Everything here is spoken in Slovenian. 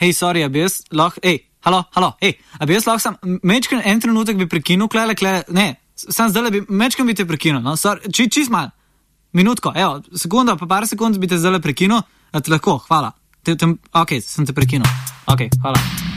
hej, sorry, a bi jaz lahko, halo, a bi jaz lahko sam, mečken en trenutek bi prekinil, ne, sam zdaj bi, mečken bi te prekinil, no, čist malo, minutko, evo, sekunda, pa par sekund bi te zdaj prekinil, a te lahko, hvala, ok, sem te prekinil, ok, hvala.